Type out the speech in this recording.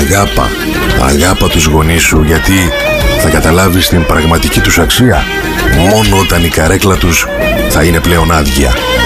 Αγάπα τους γονείς σου, γιατί θα καταλάβεις την πραγματική τους αξία μόνο όταν η καρέκλα τους θα είναι πλέον άδεια.